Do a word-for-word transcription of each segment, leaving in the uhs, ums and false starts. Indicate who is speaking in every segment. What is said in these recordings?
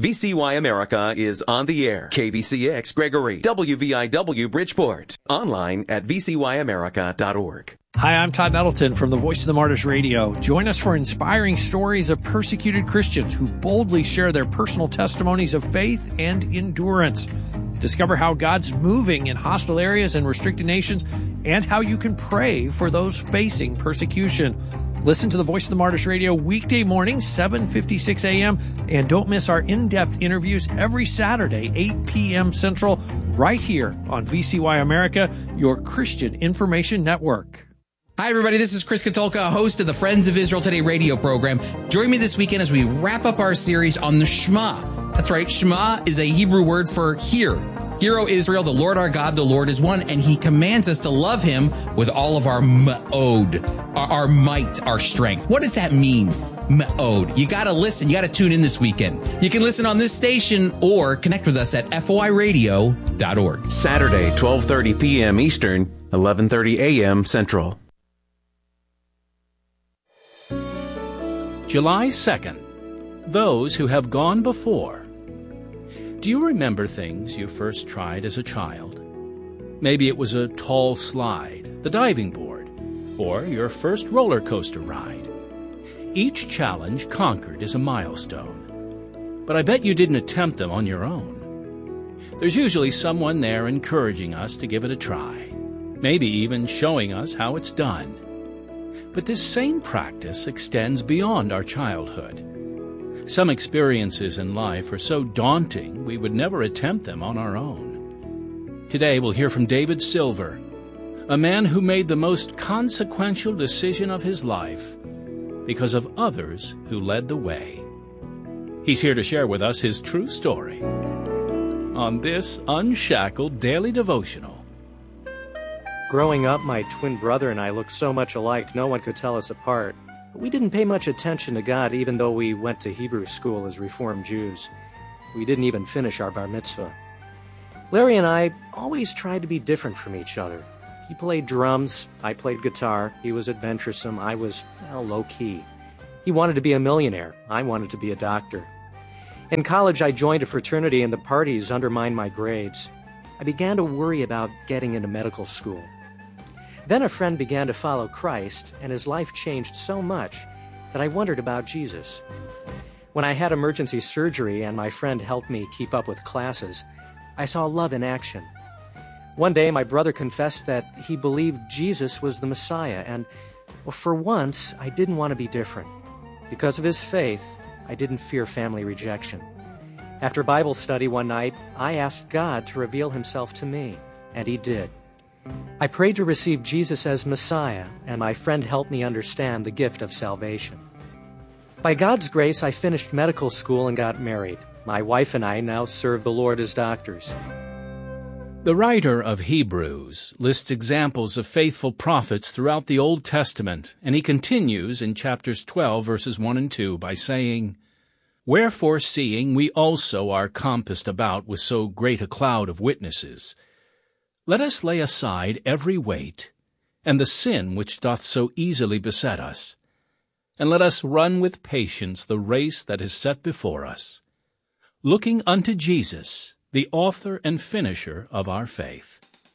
Speaker 1: V C Y America is on the air. K B C X Gregory, W V I W Bridgeport. Online at v c y america dot org.
Speaker 2: Hi, I'm Todd Nettleton from the Voice of the Martyrs Radio. Join us for inspiring stories of persecuted Christians who boldly share their personal testimonies of faith and endurance. Discover how God's moving in hostile areas and restricted nations and how you can pray for those facing persecution. Listen to the Voice of the Martyrs Radio weekday mornings, seven fifty-six a.m. And don't miss our in-depth interviews every Saturday, eight p.m. Central, right here on V C Y America, your Christian information network.
Speaker 3: Hi, everybody. This is Chris Katulka, host of the Friends of Israel Today radio program. Join me this weekend as we wrap up our series on the Shema. That's right. Shema is a Hebrew word for hear. Hear, O Israel, the Lord our God, the Lord is one, and he commands us to love him with all of our ma'od, our, our might, our strength. What does that mean, ma'od? You got to listen. You got to tune in this weekend. You can listen on this station or connect with us at f o i radio dot org.
Speaker 1: Saturday, twelve thirty p.m. Eastern, eleven thirty a.m. Central.
Speaker 4: July second. Those who have gone before. Do you remember things you first tried as a child? Maybe it was a tall slide, the diving board, or your first roller coaster ride. Each challenge conquered is a milestone, but I bet you didn't attempt them on your own. There's usually someone there encouraging us to give it a try, maybe even showing us how it's done. But this same practice extends beyond our childhood. Some experiences in life are so daunting we would never attempt them on our own. Today we'll hear from David Silver, a man who made the most consequential decision of his life because of others who led the way. He's here to share with us his true story on this Unshackled Daily Devotional.
Speaker 5: Growing up, my twin brother and I looked so much alike no one could tell us apart. But we didn't pay much attention to God even though we went to Hebrew school as Reformed Jews. We didn't even finish our bar mitzvah. Larry and I always tried to be different from each other. He played drums, I played guitar, he was adventuresome, I was, well, low-key. He wanted to be a millionaire, I wanted to be a doctor. In college, I joined a fraternity and the parties undermined my grades. I began to worry about getting into medical school. Then a friend began to follow Christ, and his life changed so much that I wondered about Jesus. When I had emergency surgery and my friend helped me keep up with classes, I saw love in action. One day, my brother confessed that he believed Jesus was the Messiah, and well, for once, I didn't want to be different. Because of his faith, I didn't fear family rejection. After Bible study one night, I asked God to reveal himself to me, and he did. I prayed to receive Jesus as Messiah, and my friend helped me understand the gift of salvation. By God's grace, I finished medical school and got married. My wife and I now serve the Lord as doctors.
Speaker 4: The writer of Hebrews lists examples of faithful prophets throughout the Old Testament, and he continues in chapters twelve, verses one and two, by saying, "Wherefore, seeing we also are compassed about with so great a cloud of witnesses, let us lay aside every weight, and the sin which doth so easily beset us, and let us run with patience the race that is set before us, looking unto Jesus, the author and finisher of our faith."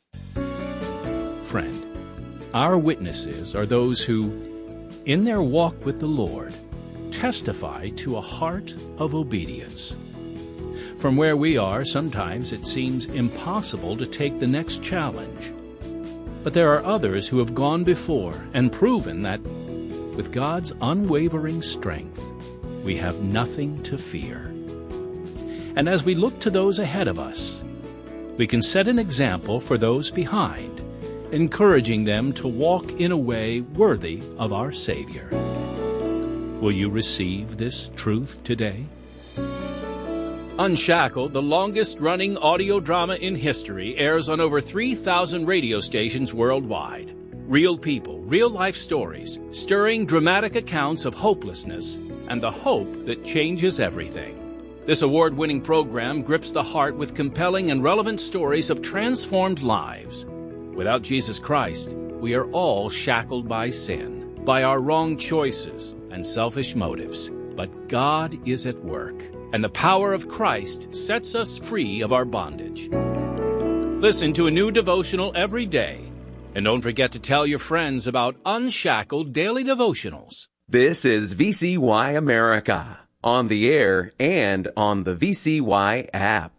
Speaker 4: Friend, our witnesses are those who, in their walk with the Lord, testify to a heart of obedience. From where we are, sometimes it seems impossible to take the next challenge. But there are others who have gone before and proven that, with God's unwavering strength, we have nothing to fear. And as we look to those ahead of us, we can set an example for those behind, encouraging them to walk in a way worthy of our Savior. Will you receive this truth today? Unshackled, the longest-running audio drama in history, airs on over three thousand radio stations worldwide. Real people, real-life stories, stirring dramatic accounts of hopelessness and the hope that changes everything. This award-winning program grips the heart with compelling and relevant stories of transformed lives. Without Jesus Christ, we are all shackled by sin, by our wrong choices and selfish motives. But God is at work. and the power of Christ sets us free of our bondage. Listen to a new devotional every day, and don't forget to tell your friends about Unshackled Daily Devotionals.
Speaker 1: This is V C Y America, on the air and on the V C Y app.